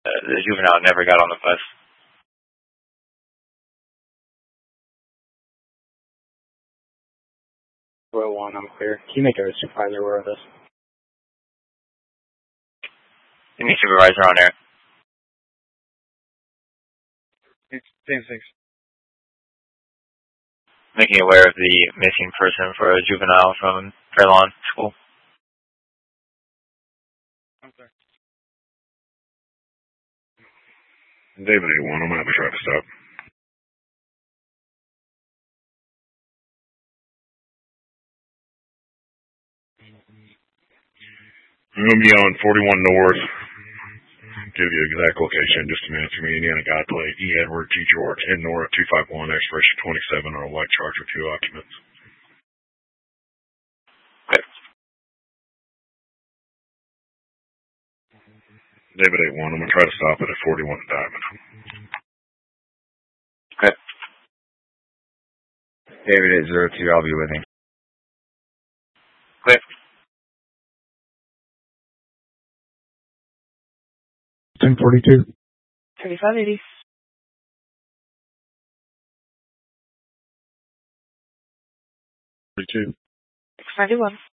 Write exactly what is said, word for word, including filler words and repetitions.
the juvenile never got on the bus. Row one, I'm clear. Can you make a supervisor aware of this? Any supervisor on there? Team six. Making aware of the missing person for a juvenile from Fairlawn School. Okay. David eight one, I'm going to have to try to stop. I'm going to be on forty-one North. Give you the exact location in just a minute. It's me, Indiana God Plate, E. Edward G. George, in Nora two five one, expiration twenty-seven, on a white charge with two occupants. Okay. David eight one, I'm going to try to stop it at forty-one Diamond. Okay. David eight zero two, I'll be with him. Clear. ten forty-two. thirty-five eighty. forty-two. six ninety-one.